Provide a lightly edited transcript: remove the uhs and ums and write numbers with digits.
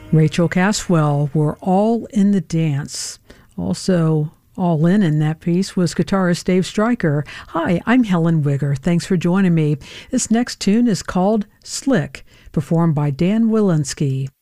Rachel Caswell were all in the dance. Also, all in that piece was guitarist Dave Stryker. Hi, I'm Helen Wigger. Thanks for joining me. This next tune is called Slick, performed by Dan Wilinski.